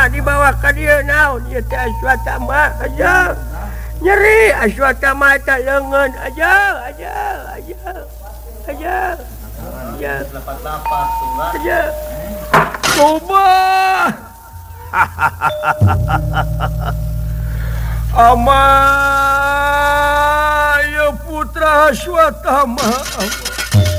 dibawa ke dia naon ieu teh Aswatama aja nyeri Aswatama eta leungeun aja coba ama ya putra Aswatama